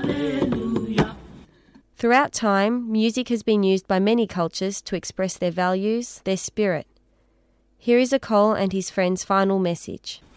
Throughout time, music has been used by many cultures to express their values, their spirit. Here is a Cole and his friend's final message.